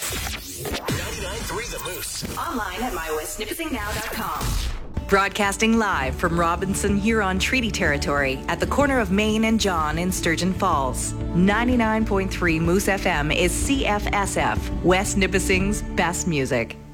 99.3 The Moose. Online at mywestnipissingnow.com. Broadcasting live from Robinson Huron Treaty Territory at the corner of Main and John in Sturgeon Falls. 99.3 Moose FM is CFSF, West Nipissing's best music.